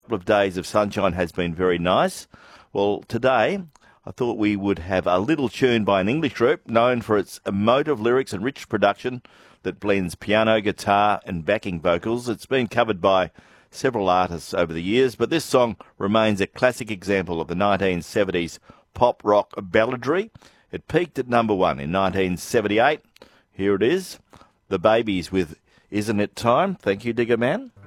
couple of days of sunshine has been very nice. Well, today I thought we would have a little tune by an English group known for its emotive lyrics and rich production that blends piano, guitar and backing vocals. It's been covered by several artists over the years, but this song remains a classic example of the 1970s pop rock balladry. It peaked at number one in 1978. Here it is, The Babies with Isn't It Time? Thank you, Digger Man.